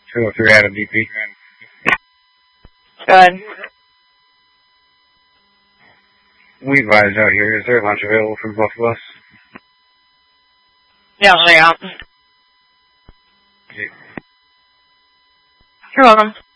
203 Adam DP. Go ahead. We advise out here. Is there lunch available from both of us? Yeah, I'll show you out. Yeah. You're welcome.